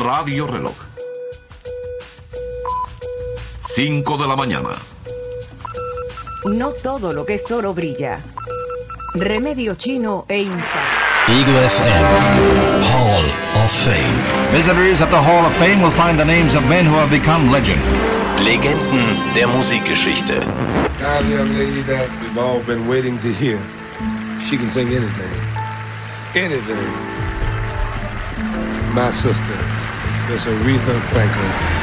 Radio Reloj. 5 de la mañana. No todo lo que es oro brilla. Remedio Chino e Infa. Eagle FM Hall of Fame. Visitors at the Hall of Fame will find the names of men who have become legend. Legenden der Musikgeschichte. Now the young lady that we've all been waiting to hear. She can sing anything. Anything. My sister, Miss Aretha Franklin.